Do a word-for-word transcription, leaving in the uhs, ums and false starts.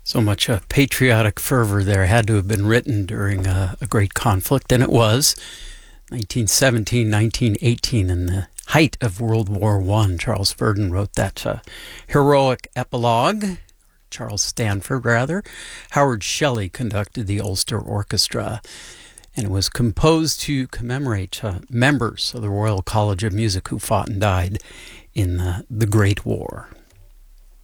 So much uh, patriotic fervor there had to have been written during a, a great conflict, and it was. nineteen seventeen, nineteen eighteen, in the height of World War One, Charles Verdon wrote that uh, heroic epilogue. Charles Stanford, rather. Howard Shelley conducted the Ulster Orchestra, and it was composed to commemorate uh, members of the Royal College of Music who fought and died in uh, the Great War.